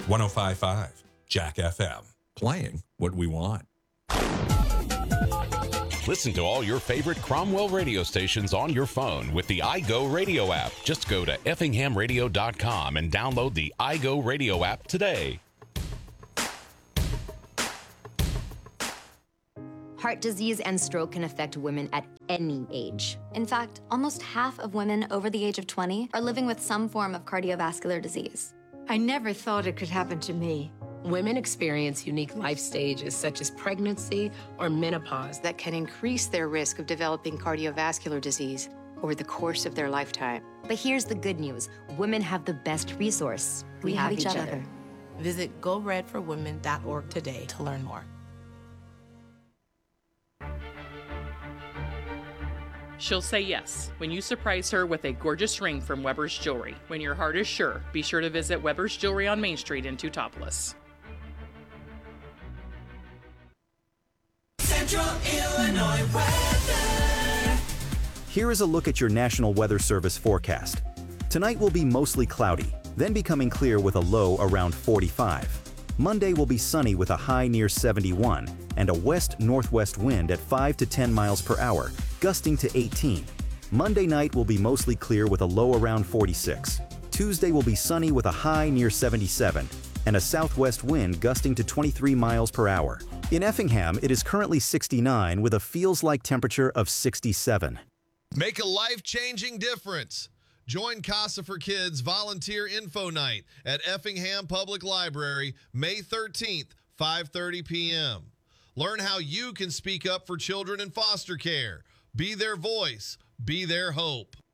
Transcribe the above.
105.5 Jack FM. Playing what we want. Listen to all your favorite Cromwell radio stations on your phone with the iGo Radio app. Just go to effinghamradio.com and download the iGo Radio app today. Heart disease and stroke can affect women at any age. In fact, almost half of women over the age of 20 are living with some form of cardiovascular disease. I never thought it could happen to me. Women experience unique life stages such as pregnancy or menopause that can increase their risk of developing cardiovascular disease over the course of their lifetime. But here's the good news. Women have the best resource. We have each other. Visit GoRedForWomen.org today to learn more. She'll say yes when you surprise her with a gorgeous ring from Weber's Jewelry. When your heart is sure, be sure to visit Weber's Jewelry on Main Street in Teutopolis. Central Illinois weather. Here is a look at your National Weather Service forecast. Tonight will be mostly cloudy, then becoming clear with a low around 45. Monday will be sunny with a high near 71 and a west-northwest wind at 5 to 10 miles per hour, gusting to 18. Monday night will be mostly clear with a low around 46. Tuesday will be sunny with a high near 77 and a southwest wind gusting to 23 miles per hour. In Effingham, it is currently 69 with a feels-like temperature of 67. Make a life-changing difference. Join Casa for Kids Volunteer Info Night at Effingham Public Library, May 13th, 5:30 p.m. Learn how you can speak up for children in foster care. Be their voice. Be their hope.